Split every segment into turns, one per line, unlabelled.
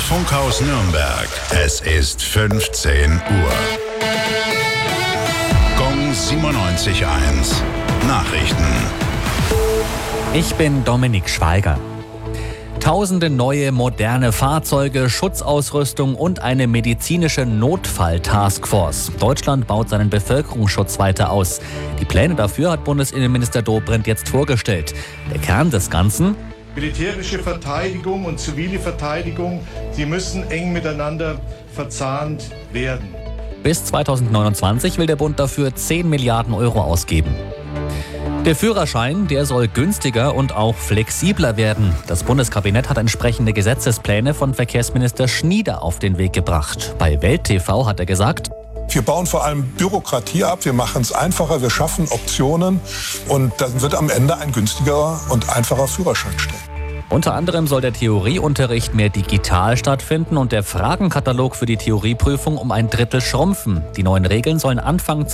Funkhaus Nürnberg. Es ist 15 Uhr. Gong 97.1. Nachrichten.
Ich bin Dominik Schweiger. Tausende neue, moderne Fahrzeuge, Schutzausrüstung und eine medizinische Notfall-Taskforce. Deutschland baut seinen Bevölkerungsschutz weiter aus. Die Pläne dafür hat Bundesinnenminister Dobrindt jetzt vorgestellt. Der Kern des Ganzen:
militärische Verteidigung und zivile Verteidigung, sie müssen eng miteinander verzahnt werden.
Bis 2029 will der Bund dafür 10 Milliarden Euro ausgeben. Der Führerschein, der soll günstiger und auch flexibler werden. Das Bundeskabinett hat entsprechende Gesetzespläne von Verkehrsminister Schnieder auf den Weg gebracht. Bei Welt TV hat er gesagt:
Wir bauen vor allem Bürokratie ab, wir machen es einfacher, wir schaffen Optionen und dann wird am Ende ein günstigerer und einfacher Führerschein stehen.
Unter anderem soll der Theorieunterricht mehr digital stattfinden und der Fragenkatalog für die Theorieprüfung um ein Drittel schrumpfen. Die neuen Regeln sollen Anfang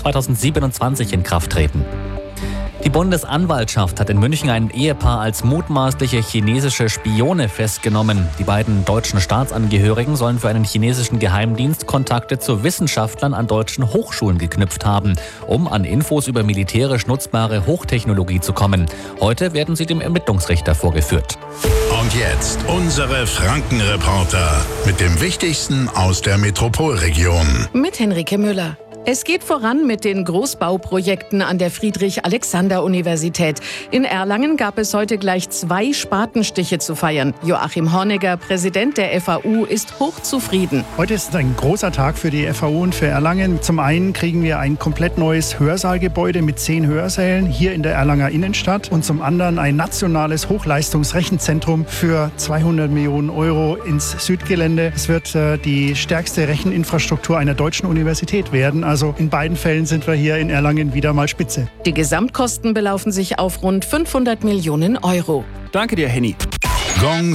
2027 in Kraft treten. Die Bundesanwaltschaft hat in München ein Ehepaar als mutmaßliche chinesische Spione festgenommen. Die beiden deutschen Staatsangehörigen sollen für einen chinesischen Geheimdienst Kontakte zu Wissenschaftlern an deutschen Hochschulen geknüpft haben, um an Infos über militärisch nutzbare Hochtechnologie zu kommen. Heute werden sie dem Ermittlungsrichter vorgeführt.
Und jetzt unsere Frankenreporter mit dem Wichtigsten aus der Metropolregion.
Mit Henrike Müller. Es geht voran mit den Großbauprojekten an der Friedrich-Alexander-Universität. In Erlangen gab es heute gleich 2 Spatenstiche zu feiern. Joachim Hornegger, Präsident der FAU, ist hochzufrieden.
Heute ist ein großer Tag für die FAU und für Erlangen. Zum einen kriegen wir ein komplett neues Hörsaalgebäude mit 10 Hörsälen hier in der Erlanger Innenstadt und zum anderen ein nationales Hochleistungsrechenzentrum für 200 Millionen Euro ins Südgelände. Es wird die stärkste Recheninfrastruktur einer deutschen Universität werden. Also in beiden Fällen sind wir hier in Erlangen wieder mal Spitze.
Die Gesamtkosten belaufen sich auf rund 500 Millionen Euro.
Danke dir, Henny.
Gong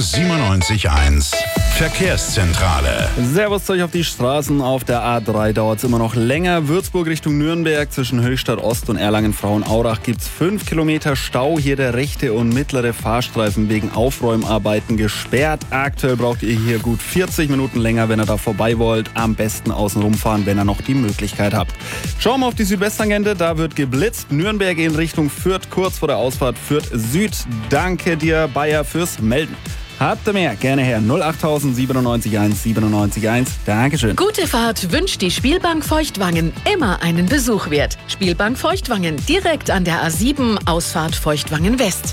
97.1. Verkehrszentrale.
Servus zu euch auf die Straßen. Auf der A3 dauert es immer noch länger. Würzburg Richtung Nürnberg zwischen Höchstadt Ost und Erlangen-Frauenaurach gibt es 5 Kilometer Stau. Hier der rechte und mittlere Fahrstreifen wegen Aufräumarbeiten gesperrt. Aktuell braucht ihr hier gut 40 Minuten länger, wenn ihr da vorbei wollt. Am besten außen rumfahren, wenn ihr noch die Möglichkeit habt. Schauen wir auf die Südwesttangente. Da wird geblitzt. Nürnberg in Richtung Fürth, kurz vor der Ausfahrt Fürth Süd. Danke dir, Bayer, fürs Melden. Habt ihr mehr? Gerne her. 08000 97 1 97 1. Dankeschön.
Gute Fahrt wünscht die Spielbank Feuchtwangen. Immer einen Besuch wert. Spielbank Feuchtwangen, direkt an der A7, Ausfahrt Feuchtwangen West.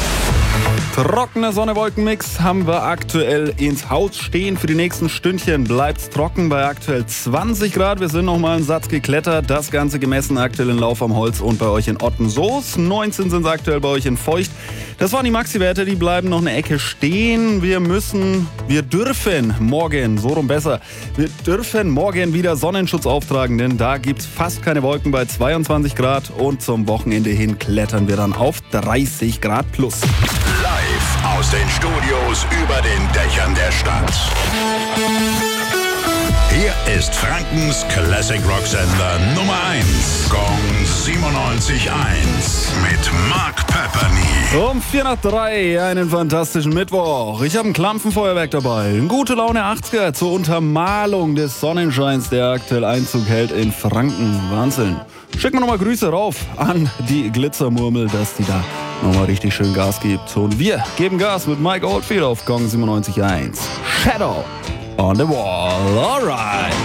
Trockener Sonne-Wolken-Mix haben wir aktuell ins Haus stehen. Für die nächsten Stündchen bleibt's trocken bei aktuell 20 Grad. Wir sind noch mal einen Satz geklettert. Das Ganze gemessen aktuell in Lauf am Holz und bei euch in Ottensoos. 19 sind es aktuell bei euch in Feucht. Das waren die Maxi-Werte, die bleiben noch eine Ecke stehen. Wir dürfen morgen wieder Sonnenschutz auftragen, denn da gibt's fast keine Wolken bei 22 Grad. Und zum Wochenende hin klettern wir dann auf 30 Grad plus.
Live aus den Studios über den Dächern der Stadt. Hier ist Frankens Classic Rock Sender Nummer 1. Gong 97.1 mit Mark Pepperny.
Um 2:45 einen fantastischen Mittwoch. Ich habe ein Klampfenfeuerwerk dabei. Ein gute Laune 80er zur Untermalung des Sonnenscheins, der aktuell Einzug hält in Franken. Wahnsinn. Schicken wir nochmal Grüße rauf an die Glitzermurmel, dass die da nochmal richtig schön Gas gibt. Und wir geben Gas mit Mike Oldfield auf Gong 97.1. Shadow on the Wall. Alright.